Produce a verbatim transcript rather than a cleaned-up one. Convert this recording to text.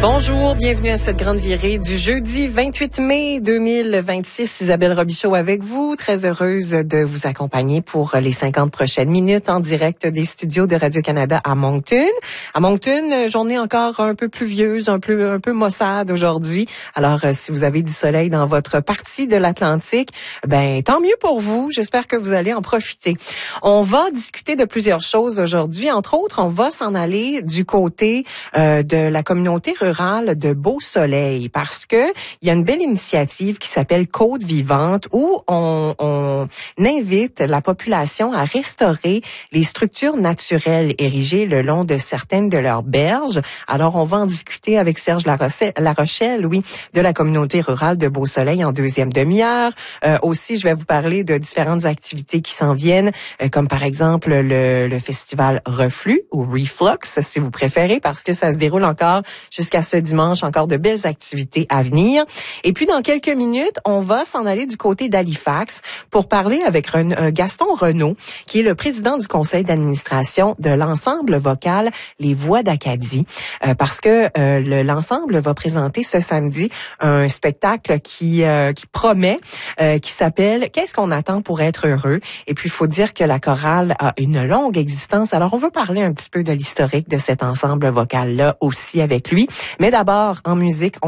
Bonjour, bienvenue à cette grande virée du jeudi vingt-huit mai deux mille vingt-six. Isabelle Robichaud avec vous, très heureuse de vous accompagner pour les cinquante prochaines minutes en direct des studios de Radio-Canada à Moncton. À Moncton, journée encore un peu pluvieuse, un peu un peu maussade aujourd'hui. Alors, si vous avez du soleil dans votre partie de l'Atlantique, ben tant mieux pour vous. J'espère que vous allez en profiter. On va discuter de plusieurs choses aujourd'hui. Entre autres, on va s'en aller du côté euh, de la communauté rurale de Beau-Soleil parce que il y a une belle initiative qui s'appelle Côte vivante où on, on invite la population à restaurer les structures naturelles érigées le long de certaines de leurs berges. Alors, on va en discuter avec Serge Larochelle, oui, de la communauté rurale de Beau-Soleil en deuxième demi-heure. Euh, aussi, je vais vous parler de différentes activités qui s'en viennent, euh, comme par exemple le, le festival Reflux ou Reflux, si vous préférez, parce que ça se déroule encore jusqu'à ce dimanche, encore de belles activités à venir. Et puis, dans quelques minutes, on va s'en aller du côté d'Halifax pour parler avec Ren- Gaston Renaud, qui est le président du conseil d'administration de l'ensemble vocal Les Voix d'Acadie, euh, parce que euh, le, l'ensemble va présenter ce samedi un spectacle qui, euh, qui promet, euh, qui s'appelle « Qu'est-ce qu'on attend pour être heureux ?» Et puis, il faut dire que la chorale a une longue existence. Alors, on veut parler un petit peu de l'historique de cet ensemble vocal-là aussi avec lui. Mais d'abord, en musique,